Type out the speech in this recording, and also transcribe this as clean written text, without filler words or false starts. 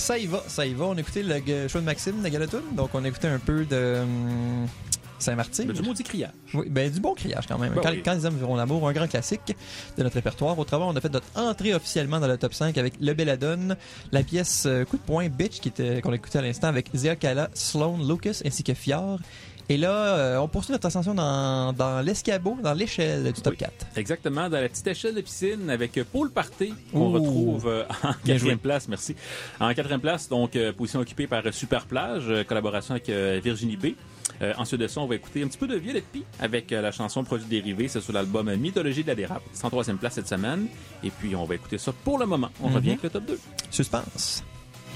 ça y va. On a écouté le show de Maxime de Galatune, donc on a écouté un peu de Saint-Martin. Du maudit criage. Oui, du bon criage quand même. Ben Quand les hommes verront l'amour, un grand classique de notre répertoire. Autrement, on a fait notre entrée officiellement dans le top 5 avec Le Belladone, la pièce Coup de poing Bitch qu'on a écouté à l'instant avec Zia Kala, Sloan Lucas ainsi que Fior. Et là, on poursuit notre ascension dans l'escabeau, dans l'échelle du top 4. Exactement, dans la petite échelle de piscine avec Paul Parté, qu'on retrouve en quatrième place, merci. En quatrième place, donc position occupée par Super Plage, collaboration avec Virginie B. Ensuite de ça, on va écouter un petit peu de Violette Pie avec la chanson Produits dérivés, c'est sur l'album Mythologie de la dérape, 103e place cette semaine. Et puis, on va écouter ça pour le moment. On revient avec le top 2. Suspense.